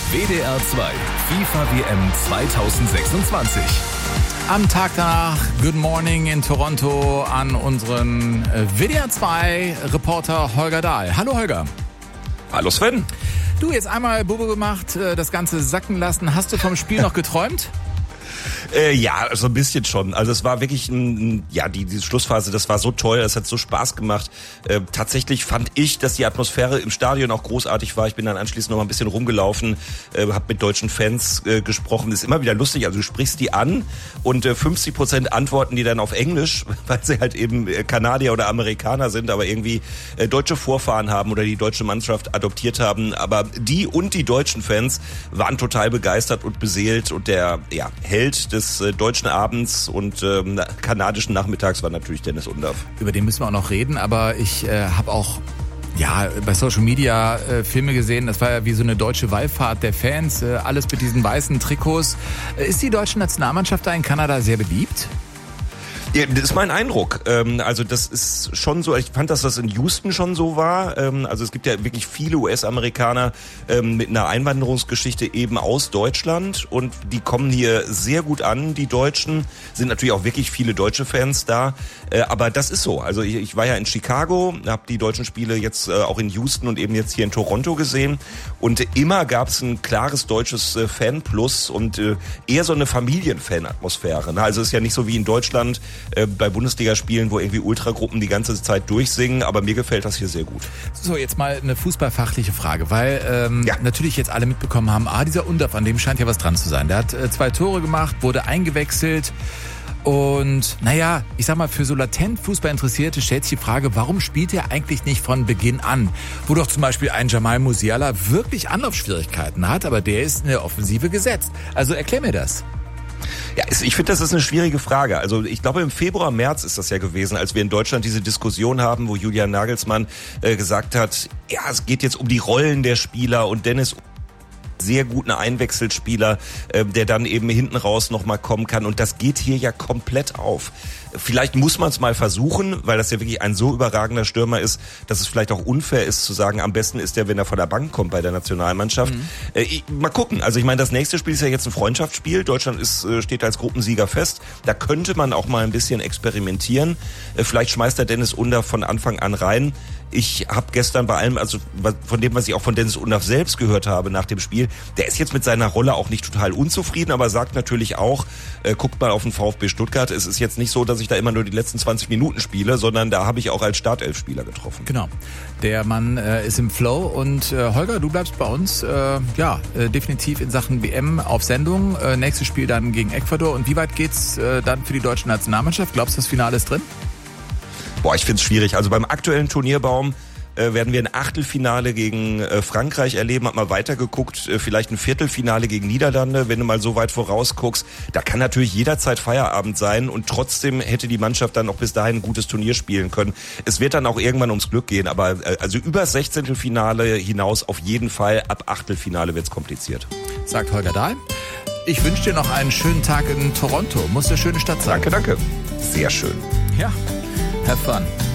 WDR 2 FIFA WM 2026. Am Tag danach, Good Morning in Toronto an unseren WDR 2 Reporter Holger Dahl. Hallo Holger. Hallo Sven. Du, jetzt einmal Bobo gemacht, das Ganze sacken lassen. Hast du vom Spiel noch geträumt? Ja, so ein bisschen schon. Also es war wirklich diese Schlussphase, das war so toll, es hat so Spaß gemacht. Tatsächlich fand ich, dass die Atmosphäre im Stadion auch großartig war. Ich bin dann anschließend noch mal ein bisschen rumgelaufen, habe mit deutschen Fans gesprochen. Ist immer wieder lustig, also du sprichst die an und 50% antworten die dann auf Englisch, weil sie halt eben Kanadier oder Amerikaner sind, aber irgendwie deutsche Vorfahren haben oder die deutsche Mannschaft adoptiert haben. Aber die und die deutschen Fans waren total begeistert und beseelt und der Held des deutschen Abends und kanadischen Nachmittags war natürlich Dennis Undaff. Über den müssen wir auch noch reden, aber ich habe auch bei Social Media Filme gesehen, das war ja wie so eine deutsche Wallfahrt der Fans, alles mit diesen weißen Trikots. Ist die deutsche Nationalmannschaft da in Kanada sehr beliebt? Ja, das ist mein Eindruck. Also das ist schon so, ich fand, dass das in Houston schon so war. Also es gibt ja wirklich viele US-Amerikaner mit einer Einwanderungsgeschichte eben aus Deutschland und die kommen hier sehr gut an, die Deutschen. Sind natürlich auch wirklich viele deutsche Fans da, aber das ist so. Also ich war ja in Chicago, habe die deutschen Spiele jetzt auch in Houston und eben jetzt hier in Toronto gesehen und immer gab es ein klares deutsches Fanplus und eher so eine Familienfan-Atmosphäre. Also es ist ja nicht so wie in Deutschland, bei Bundesligaspielen, wo irgendwie Ultragruppen die ganze Zeit durchsingen, aber mir gefällt das hier sehr gut. So, jetzt mal eine fußballfachliche Frage, weil natürlich jetzt alle mitbekommen haben, dieser Undaff, an dem scheint ja was dran zu sein. Der hat 2 Tore gemacht, wurde eingewechselt und ich sag mal, für so latent Fußballinteressierte stellt sich die Frage, warum spielt er eigentlich nicht von Beginn an? Wo doch zum Beispiel ein Jamal Musiala wirklich Anlaufschwierigkeiten hat, aber der ist in der Offensive gesetzt. Also erklär mir das. Ja, ich finde, das ist eine schwierige Frage. Also ich glaube, im Februar, März ist das ja gewesen, als wir in Deutschland diese Diskussion haben, wo Julian Nagelsmann gesagt hat, es geht jetzt um die Rollen der Spieler und Dennis sehr guten Einwechselspieler, der dann eben hinten raus nochmal kommen kann. Und das geht hier ja komplett auf. Vielleicht muss man es mal versuchen, weil das ja wirklich ein so überragender Stürmer ist, dass es vielleicht auch unfair ist zu sagen, am besten ist der, wenn er von der Bank kommt bei der Nationalmannschaft. Mal gucken. Also ich meine, das nächste Spiel ist ja jetzt ein Freundschaftsspiel. Deutschland steht als Gruppensieger fest. Da könnte man auch mal ein bisschen experimentieren. Vielleicht schmeißt der Dennis Undaff von Anfang an rein. Ich habe gestern bei allem, also von dem, was ich auch von Dennis Undaff selbst gehört habe nach dem Spiel, der ist jetzt mit seiner Rolle auch nicht total unzufrieden, aber sagt natürlich auch, guckt mal auf den VfB Stuttgart, es ist jetzt nicht so, dass ich da immer nur die letzten 20 Minuten spiele, sondern da habe ich auch als Startelfspieler getroffen. Genau, der Mann ist im Flow und Holger, du bleibst bei uns definitiv in Sachen WM auf Sendung. Nächstes Spiel dann gegen Ecuador und wie weit geht's dann für die deutsche Nationalmannschaft? Glaubst du, das Finale ist drin? Ich finde es schwierig. Also beim aktuellen Turnierbaum werden wir ein Achtelfinale gegen Frankreich erleben. Hab mal weitergeguckt, vielleicht ein Viertelfinale gegen Niederlande, wenn du mal so weit vorausguckst. Da kann natürlich jederzeit Feierabend sein und trotzdem hätte die Mannschaft dann noch bis dahin ein gutes Turnier spielen können. Es wird dann auch irgendwann ums Glück gehen, aber also über 16. hinaus auf jeden Fall. Ab Achtelfinale wird's kompliziert. Sagt Holger Dahl. Ich wünsche dir noch einen schönen Tag in Toronto. Muss eine schöne Stadt sein. Danke. Sehr schön. Ja. Have fun.